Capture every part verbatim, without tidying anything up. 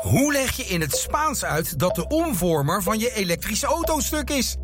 Hoe leg je in het Spaans uit dat de omvormer van je elektrische auto stuk is?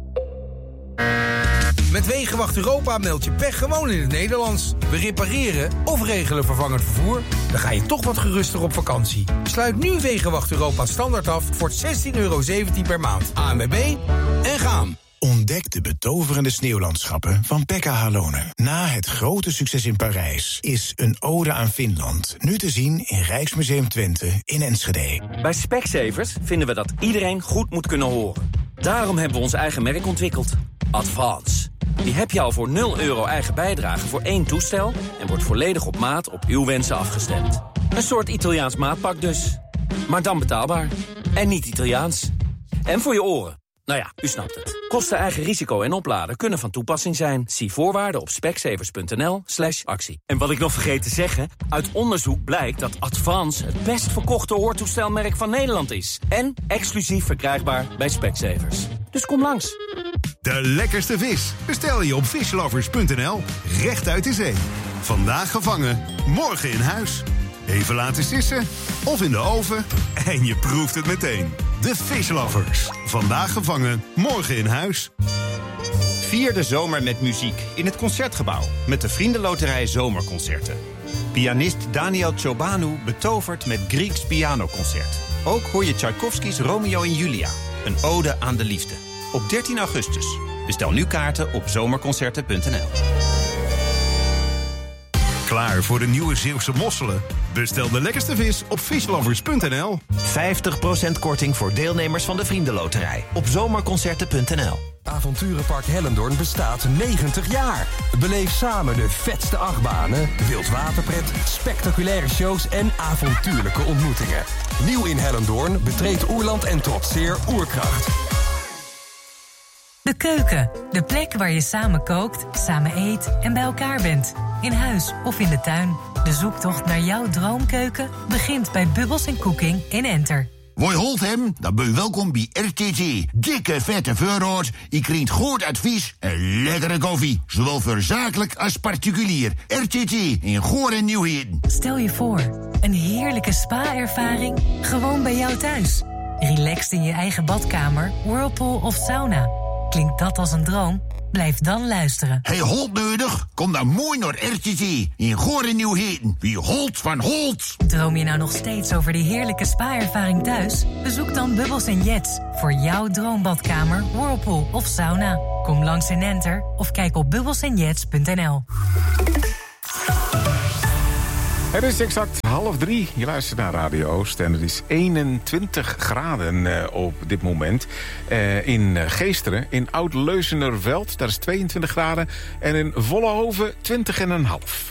Met Wegenwacht Europa meld je pech gewoon in het Nederlands. We repareren of regelen vervangend vervoer. Dan ga je toch wat geruster op vakantie. Sluit nu Wegenwacht Europa standaard af voor zestien euro zeventien per maand. A N W B en gaan. Ontdek de betoverende sneeuwlandschappen van Pekka Halonen. Na het grote succes in Parijs is Een ode aan Finland nu te zien in Rijksmuseum Twente in Enschede. Bij Specsavers vinden we dat iedereen goed moet kunnen horen. Daarom hebben we ons eigen merk ontwikkeld. Advance. Die heb je al voor nul euro eigen bijdrage voor één toestel en wordt volledig op maat op uw wensen afgestemd. Een soort Italiaans maatpak dus. Maar dan betaalbaar. En niet Italiaans. En voor je oren. Nou ja, u snapt het. Kosten, eigen risico en opladen kunnen van toepassing zijn. Zie voorwaarden op specsavers.nl slash actie. En wat ik nog vergeet te zeggen, uit onderzoek blijkt dat Advance het best verkochte hoortoestelmerk van Nederland is. En exclusief verkrijgbaar bij Specsavers. Dus kom langs. De lekkerste vis bestel je op fishlovers punt n l. Recht uit de zee. Vandaag gevangen, morgen in huis. Even laten sissen of in de oven en je proeft het meteen. De Fishlovers. Vandaag gevangen, morgen in huis. Vier de zomer met muziek in het Concertgebouw met de Vriendenloterij Zomerconcerten. Pianist Daniel Ciobanu betovert met Grieks pianoconcert. Ook hoor je Tchaikovsky's Romeo en Julia, een ode aan de liefde. Op dertien augustus. Bestel nu kaarten op zomerconcerten punt n l. Klaar voor de nieuwe Zeeuwse mosselen? Bestel de lekkerste vis op fishlovers punt n l. vijftig procent korting voor deelnemers van de Vriendenloterij op zomerconcerten punt n l. Avonturenpark Hellendoorn bestaat negentig jaar. Beleef samen de vetste achtbanen, wildwaterpret, spectaculaire shows en avontuurlijke ontmoetingen. Nieuw in Hellendoorn betreedt Oerland en trotseer Oerkracht. De keuken, de plek waar je samen kookt, samen eet en bij elkaar bent. In huis of in de tuin. De zoektocht naar jouw droomkeuken begint bij Bubbles en Cooking in Enter. Woi holt hem, dan ben je welkom bij R T T. Dikke vette voorraad, je krijgt goed advies en lekkere koffie. Zowel voor zakelijk als particulier. R T T in Goor en Nieuwheden. Stel je voor, een heerlijke spa-ervaring gewoon bij jou thuis. Relaxed in je eigen badkamer, whirlpool of sauna. Klinkt dat als een droom? Blijf dan luisteren. Hey, Holt nodig? Kom dan mooi naar R T T in Goor en Nieuwheden. Wie Holt van Holt. Droom je nou nog steeds over die heerlijke spa-ervaring thuis? Bezoek dan Bubbles en Jets voor jouw droombadkamer, whirlpool of sauna. Kom langs in Enter of kijk op bubbles en jets punt n l. Het is exact half drie. Je luistert naar Radio Oost en het is eenentwintig graden uh, op dit moment. Uh, in Geesteren, in Oud-Leuzenerveld, daar is tweeëntwintig graden. En in Vollenhoven twintig komma vijf.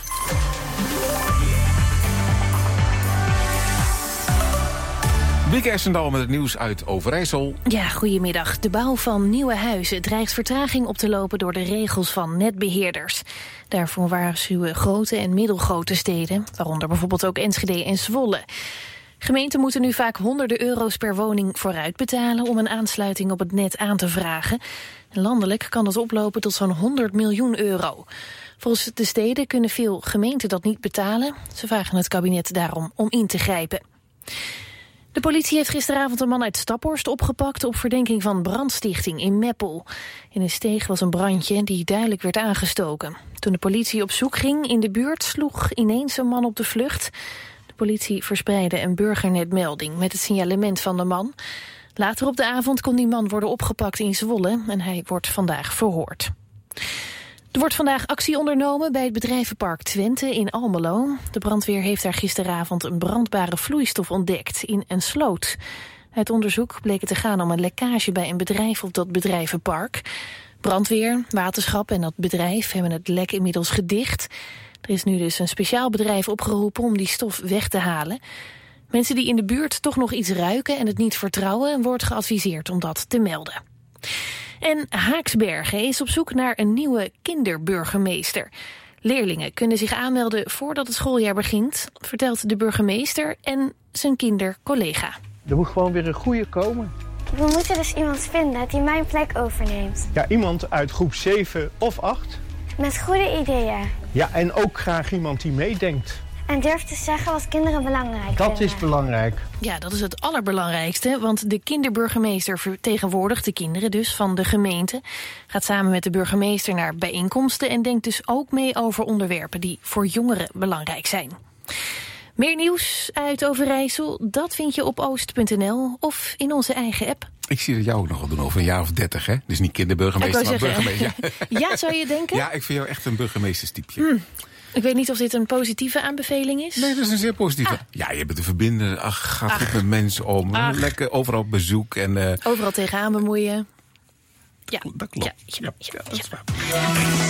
Bieke Essendal met het nieuws uit Overijssel. Ja, goedemiddag. De bouw van nieuwe huizen dreigt vertraging op te lopen door de regels van netbeheerders. Daarvoor waarschuwen grote en middelgrote steden, waaronder bijvoorbeeld ook Enschede en Zwolle. Gemeenten moeten nu vaak honderden euro's per woning vooruit betalen om een aansluiting op het net aan te vragen. Landelijk kan dat oplopen tot zo'n honderd miljoen euro. Volgens de steden kunnen veel gemeenten dat niet betalen. Ze vragen het kabinet daarom om in te grijpen. De politie heeft gisteravond een man uit Staphorst opgepakt op verdenking van brandstichting in Meppel. In een steeg was een brandje die duidelijk werd aangestoken. Toen de politie op zoek ging in de buurt sloeg ineens een man op de vlucht. De politie verspreidde een burgernetmelding met het signalement van de man. Later op de avond kon die man worden opgepakt in Zwolle en hij wordt vandaag verhoord. Er wordt vandaag actie ondernomen bij het bedrijvenpark Twente in Almelo. De brandweer heeft daar gisteravond een brandbare vloeistof ontdekt in een sloot. Uit onderzoek bleek het te gaan om een lekkage bij een bedrijf op dat bedrijvenpark. Brandweer, waterschap en dat bedrijf hebben het lek inmiddels gedicht. Er is nu dus een speciaal bedrijf opgeroepen om die stof weg te halen. Mensen die in de buurt toch nog iets ruiken en het niet vertrouwen, wordt geadviseerd om dat te melden. En Haaksbergen is op zoek naar een nieuwe kinderburgemeester. Leerlingen kunnen zich aanmelden voordat het schooljaar begint, vertelt de burgemeester en zijn kindercollega. Er moet gewoon weer een goede komen. We moeten dus iemand vinden die mijn plek overneemt. Ja, iemand uit groep zeven of acht. Met goede ideeën. Ja, en ook graag iemand die meedenkt. En durf te zeggen wat kinderen belangrijk Dat vinden. is belangrijk. Ja, dat is het allerbelangrijkste, want de kinderburgemeester vertegenwoordigt de kinderen dus van de gemeente, gaat samen met de burgemeester naar bijeenkomsten en denkt dus ook mee over onderwerpen die voor jongeren belangrijk zijn. Meer nieuws uit Overijssel, dat vind je op oost punt n l of in onze eigen app. Ik zie dat jou ook nog wel doen over een jaar of dertig, hè? Dus niet kinderburgemeester, maar zeggen, burgemeester. Ja. Ja, zou je denken? Ja, ik vind jou echt een burgemeesterstypje. Hmm. Ik weet niet of dit een positieve aanbeveling is. Nee, dat is een zeer positieve. Ah. Ja, je bent te verbinden. Ach, gaat goed met mensen om. Ach. Lekker overal op bezoek. En, uh... Overal tegenaan bemoeien. Ja, dat klopt. Ja, ja, ja, ja. Dat is waar.